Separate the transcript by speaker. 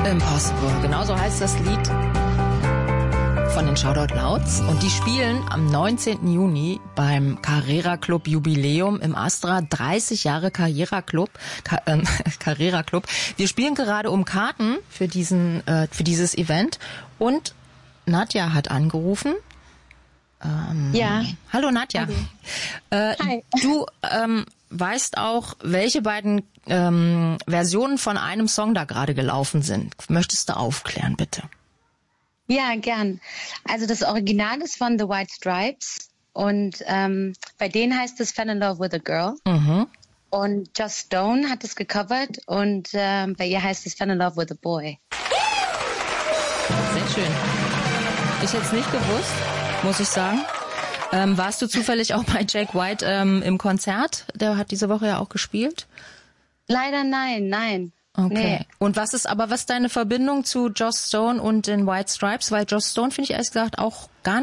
Speaker 1: Impossible, genau so heißt das Lied von den Shoutout Louds. Und die spielen am 19. Juni beim Carrera Club Jubiläum im Astra. 30 Jahre Carrera Club. Wir spielen gerade um Karten für dieses Event. Und Nadja hat angerufen.
Speaker 2: Ja.
Speaker 1: Hallo Nadja.
Speaker 2: Hi.
Speaker 1: Du weißt auch, welche beiden Versionen von einem Song da gerade gelaufen sind. Möchtest du aufklären, bitte?
Speaker 2: Ja, gern. Also das Original ist von The White Stripes und bei denen heißt es Fell in Love with a Girl.
Speaker 1: Mhm.
Speaker 2: Und Joss Stone hat es gecovert und bei ihr heißt es Fell in Love with a Boy.
Speaker 1: Sehr schön. Ich hätte es nicht gewusst, muss ich sagen. Warst du zufällig auch bei Jack White im Konzert? Der hat diese Woche ja auch gespielt.
Speaker 2: Leider nein.
Speaker 1: Okay.
Speaker 2: Nee.
Speaker 1: Und was ist deine Verbindung zu Joss Stone und den White Stripes? Weil Joss Stone finde ich ehrlich gesagt auch gar nicht